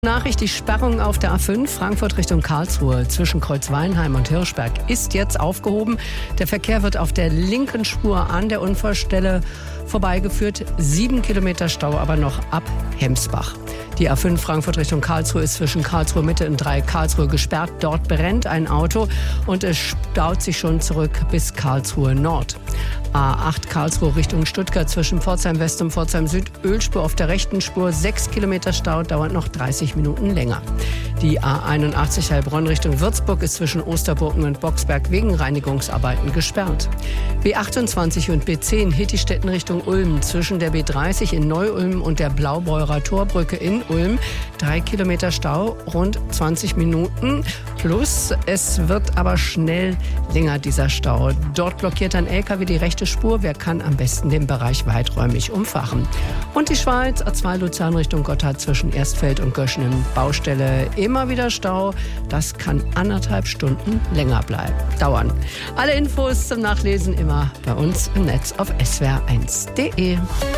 Nachricht, die Sperrung auf der A5 Frankfurt Richtung Karlsruhe zwischen Kreuzweinheim und Hirschberg ist jetzt aufgehoben. Der Verkehr wird auf der linken Spur an der Unfallstelle vorbeigeführt. 7 Kilometer Stau aber noch ab Hemsbach. Die A5 Frankfurt Richtung Karlsruhe ist zwischen Karlsruhe Mitte und Karlsruhe gesperrt. Dort brennt ein Auto und es staut sich schon zurück bis Karlsruhe Nord. A8 Karlsruhe Richtung Stuttgart zwischen Pforzheim West und Pforzheim Süd. Ölspur auf der rechten Spur. 6 Kilometer Stau, dauert noch 30 Minuten länger. Die A81 Heilbronn Richtung Würzburg ist zwischen Osterburgen und Boxberg wegen Reinigungsarbeiten gesperrt. B28 und B10 Hittistetten Richtung Ulm zwischen der B30 in Neu-Ulm und der Blaubeurer Torbrücke in Ulm. 3 Kilometer Stau, rund 20 Minuten. Plus, es wird aber schnell länger, dieser Stau. Dort blockiert ein LKW die rechte Spur. Wer kann am besten den Bereich weiträumig umfahren? Und die Schweiz, A2 Luzern Richtung Gotthard zwischen Erstfeld und Göschenen. Baustelle, immer wieder Stau. Das kann 1,5 Stunden länger dauern. Alle Infos zum Nachlesen immer bei uns im Netz auf swr1.de.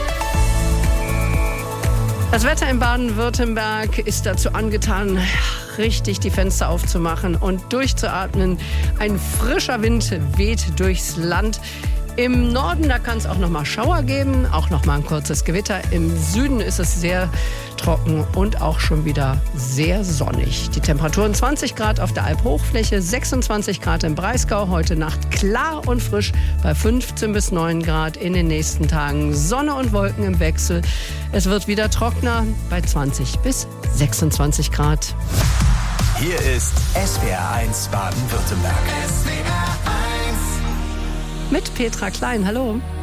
Das Wetter in Baden-Württemberg ist dazu angetan, richtig die Fenster aufzumachen und durchzuatmen. Ein frischer Wind weht durchs Land. Im Norden, da kann es auch noch mal Schauer geben, auch noch mal ein kurzes Gewitter. Im Süden ist es sehr trocken und auch schon wieder sehr sonnig. Die Temperaturen 20 Grad auf der Alphochfläche, 26 Grad im Breisgau. Heute Nacht klar und frisch bei 15 bis 9 Grad. In den nächsten Tagen Sonne und Wolken im Wechsel. Es wird wieder trockener bei 20 bis 26 Grad. Hier ist SWR1 Baden-Württemberg. Mit Petra Klein, hallo.